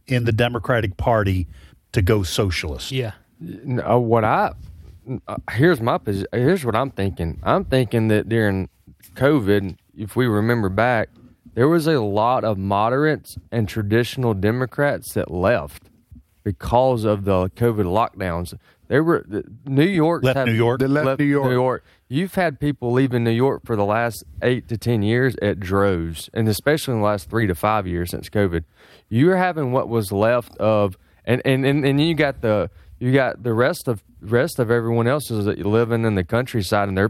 in the Democratic Party to go socialist. Yeah. Here's what I'm thinking. I'm thinking that during COVID, if we remember back, there was a lot of moderates and traditional Democrats that left because of the COVID lockdowns. They were New York left New York. They left New York. You've had people leaving New York for the last 8 to 10 years at droves, and especially in the last 3 to 5 years since COVID. You're having what was left of, and you got the rest of everyone else is living in the countryside, and they're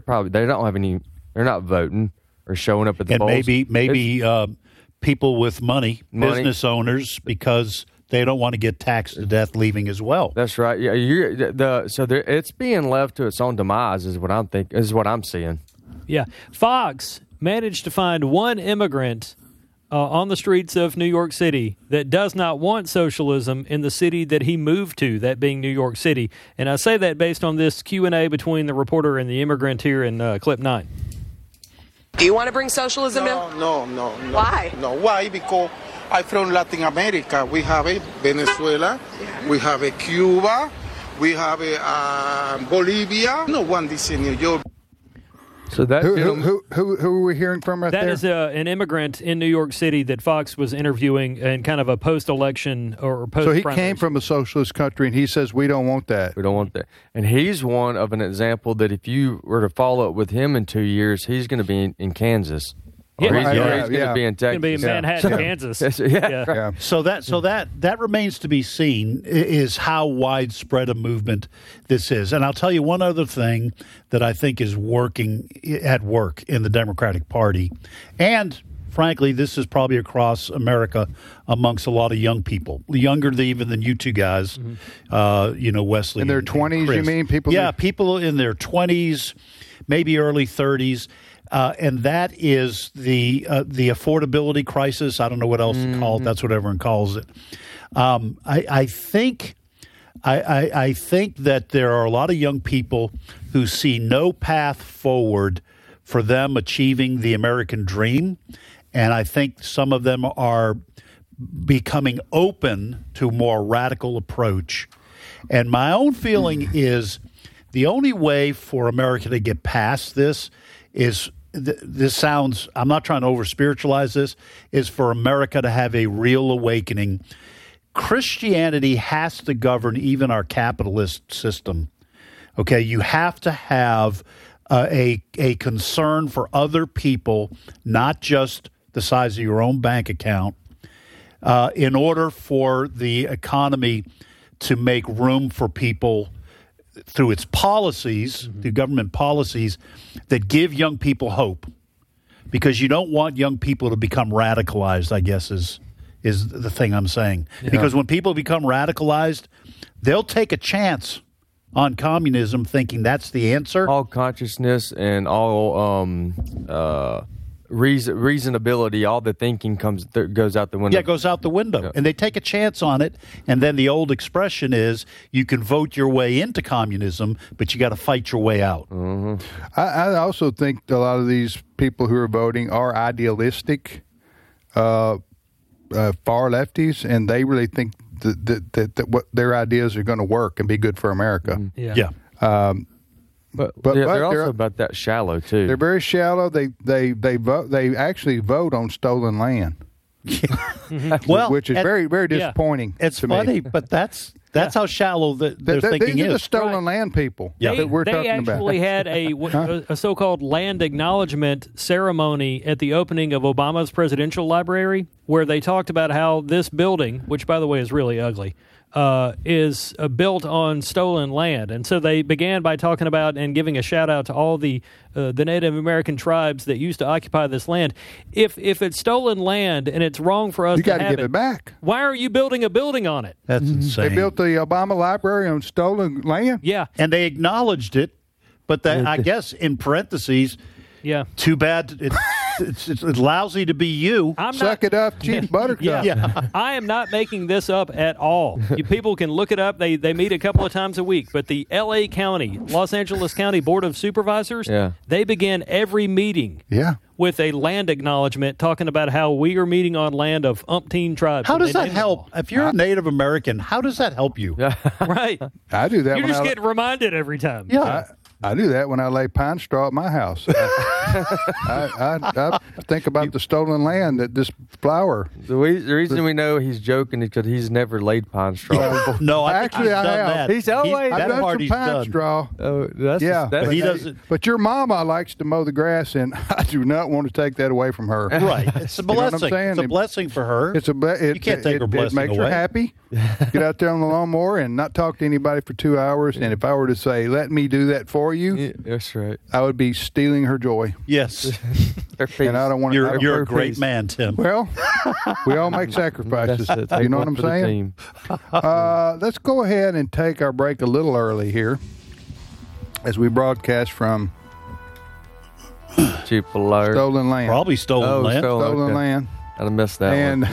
not voting or showing up at the polls. And maybe people with money, business owners, because they don't want to get taxed to death leaving as well. That's right. Yeah, it's being left to its own demise is what I'm thinking. Is what I'm seeing. Yeah, Fox managed to find one immigrant on the streets of New York City that does not want socialism in the city that he moved to, that being New York City. And I say that based on this Q&A between the reporter and the immigrant here in Clip 9. Do you want to bring socialism in? No. Why? No, why? Because I'm from Latin America. We have a Venezuela, we have a Cuba, we have a Bolivia. No one is in New York. So that who are we hearing from right there? That is an immigrant in New York City that Fox was interviewing in kind of a post-election or post. So he came from a socialist country, and he says we don't want that. We don't want that. And he's one of an example that if you were to follow up with him in 2 years, he's going to be in Kansas. Yeah, he's going to be in Texas. He's going to be in Manhattan, Kansas. Yeah. So that remains to be seen, is how widespread a movement this is. And I'll tell you one other thing that I think is working at work in the Democratic Party, and frankly, this is probably across America amongst a lot of young people, younger even than you two guys, Wesley. In their 20s, you mean? People in their 20s, maybe early 30s. And that is the affordability crisis. I don't know what else to call it. That's what everyone calls it. I think that there are a lot of young people who see no path forward for them achieving the American dream, and I think some of them are becoming open to a more radical approach. And my own feeling is the only way for America to get past this is this sounds, I'm not trying to over-spiritualize this, is for America to have a real awakening. Christianity has to govern even our capitalist system. Okay, you have to have a concern for other people, not just the size of your own bank account, in order for the economy to make room for people through its policies, through government policies that give young people hope, because you don't want young people to become radicalized, I guess is the thing I'm saying. Yeah. Because when people become radicalized, they'll take a chance on communism thinking that's the answer. All consciousness and all reasonability, all the thinking goes out the window. Yeah, it goes out the window. Yeah. And they take a chance on it. And then the old expression is you can vote your way into communism, but you got to fight your way out. Mm-hmm. I also think a lot of these people who are voting are idealistic, far lefties, and they really think that what their ideas are going to work and be good for America. Yeah. But they're also about that shallow too. They're very shallow. They vote. They actually vote on stolen land. Well, which is very, very disappointing. It's to funny, me. But that's how shallow their thinking these is. Are the stolen land people that we're talking about. They actually had a so-called land acknowledgement ceremony at the opening of Obama's presidential library, where they talked about how this building, which by the way is really ugly, is built on stolen land. And so they began by talking about and giving a shout out to all the Native American tribes that used to occupy this land. If it's stolen land and it's wrong for us to have it, you got to give it back. Why are you building a building on it? That's insane. They built the Obama Library on stolen land. Yeah. And they acknowledged it, but I guess in parentheses, too bad it's lousy to be you. Suck it up, cheap buttercup. Yeah. I am not making this up at all. People can look it up. They meet a couple of times a week. But the Los Angeles County Board of Supervisors, they begin every meeting with a land acknowledgement talking about how we are meeting on land of umpteen tribes. How And does they that named help? If you're a Native American, how does that help you? them all. Right. I do that. You when just I, get reminded every time. Yeah. I do that when I lay pine straw at my house. I think about the stolen land that this flower. The reason we know he's joking is because he's never laid pine straw before. No, I think Actually, he's I done have. that. He's always- I've that done part some he's pine done. straw. Oh, that's Yeah, that's, But he doesn't. But your mama likes to mow the grass, and I do not want to take that away from her. Right. It's a know what I'm blessing. saying? It's a blessing for her. It's You can't take her blessing It makes away. her happy. Get out there on the lawnmower and not talk to anybody for 2 hours. And if I were to say, "Let me do that for you," Yeah, that's right. I would be stealing her joy. Yes. And I don't want to. You're a Her great piece. man, Tim. Well, we all make sacrifices. That's it. You know what One I'm for the saying? team. Let's go ahead and take our break a little early here as we broadcast from Cheap alert. Stolen Land. Probably stolen land. Stolen okay. Land. I'd have missed that one.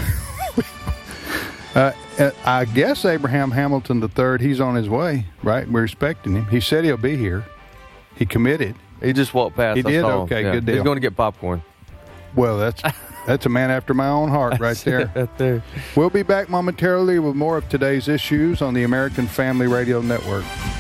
And I guess Abraham Hamilton III, he's on his way, right? We're expecting him. He said he'll be here. He committed. He just walked past. He I did? saw him. Okay, Yeah. good deal. He's going to get popcorn. Well, that's a man after my own heart right there. Right there. We'll be back momentarily with more of today's issues on the American Family Radio Network.